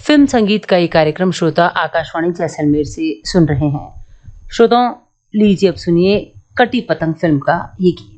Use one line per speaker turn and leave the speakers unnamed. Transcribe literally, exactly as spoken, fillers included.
Film संगीत का ये कार्यक्रम श्रोता आकाशवाणी जैसलमेर से सुन रहे हैं। श्रोताओं, लीजिए अब सुनिए कटी पतंग फिल्म का ये गीत।